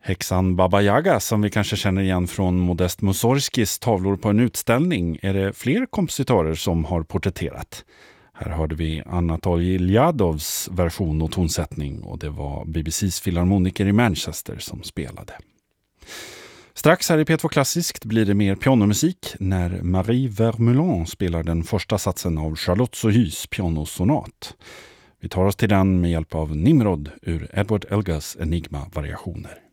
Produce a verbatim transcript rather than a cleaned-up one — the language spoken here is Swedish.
Häxan Baba Yaga, som vi kanske känner igen från Modest Mussorgskis tavlor på en utställning, är det fler kompositörer som har porträtterat. Här hörde vi Anatolij Iljadovs version och tonsättning, och det var B B C:s filharmoniker i Manchester som spelade. Strax här i P två Klassiskt blir det mer pianomusik när Marie Vermeulen spelar den första satsen av Charlotte Sohys pianosonat. Vi tar oss till den med hjälp av Nimrod ur Edward Elgars Enigma-variationer.